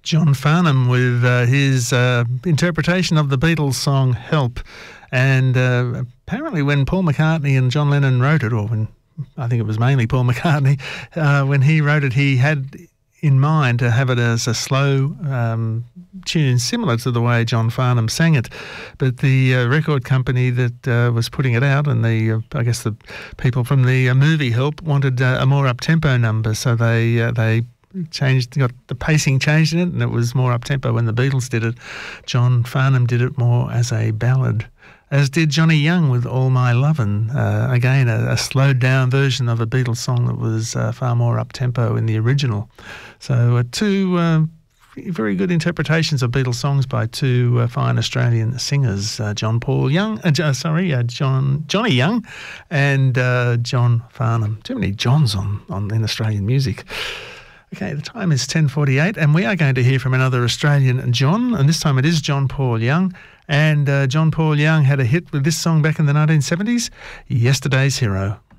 John Farnham with his interpretation of the Beatles song Help. And apparently when Paul McCartney and John Lennon wrote it, or when I think it was mainly Paul McCartney, when he wrote it, he had in mind to have it as a slow tune, similar to the way John Farnham sang it. But the record company that was putting it out, and I guess the people from the movie Help wanted a more up-tempo number, so they got the pacing changed in it, and it was more up-tempo when the Beatles did it. John Farnham did it more as a ballad, as did Johnny Young with All My Lovin'. Again, a slowed-down version of a Beatles song that was far more up-tempo in the original. So two very good interpretations of Beatles songs by two fine Australian singers, Johnny Young and John Farnham. Too many Johns in Australian music. Okay, the time is 10:48, and we are going to hear from another Australian John, and this time it is John Paul Young. And John Paul Young had a hit with this song back in the 1970s, Yesterday's Hero.